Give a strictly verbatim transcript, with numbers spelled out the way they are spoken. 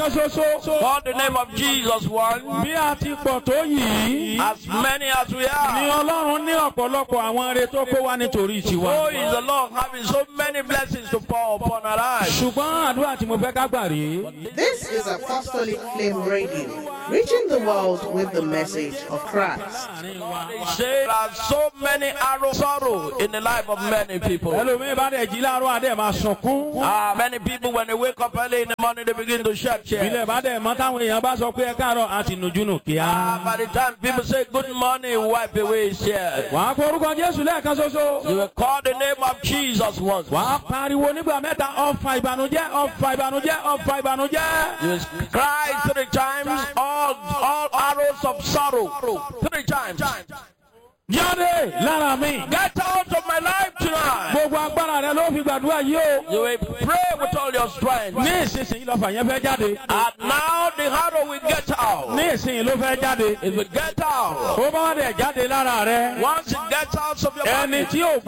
Call the name of Jesus one. Bí a ti pọ̀ tó yìí. As many as we are. Ni Ọlọ́run ní ọ̀pọ̀lọpọ̀ àwọn ire tó kó wá nítorí tiwa. Oh, is the Lord having so many blessings to pour upon our lives. Ṣùgbọ́n àdúrà tí mo fẹ́ ká gbà rèé. This is Apostolic Flame Radio, reaching the world with the message of Christ. They say there are so many arrows of sorrow in the life of many people. Ẹlòmíì bá dẹ̀ jí láàárọ̀ adé máa sunkún. Ah, many people when they wake up early in the morning they begin to shed tears. Ilé bá dẹ̀ mọ́ táwọn èèyàn bá sọ pé ẹ káàárọ̀ àti nùjúnù kíá. Ah, by the time people say good morning, wipe away his tears. Wàá kọ orúkọ Jésù lẹ́ẹ̀kan ṣoṣo. You will call the name of Jesus once. Wàá pariwo nígbà mẹ́ta ọ̀fà ìbànújẹ́ ọ̀fà ìbànújẹ́ ọ̀fà ìbànújẹ́. You will cry three times, all, all arrows of sorrow. Three times. Jáde lára mi. Get out of my life tonight. Gbogbo agbára rẹ ló fi gbàdúrà yìí o. You will pray with all your strength. Ní ìsinsìnyí lọ́fà yẹn fẹ́ jáde. And now the arrow will get out. Ní ìsinsìnyí ló fẹ́ jáde. It will get out. Ó bá wà dẹ̀ jáde lára rẹ. Once it gets out of your body. Ẹni tí ò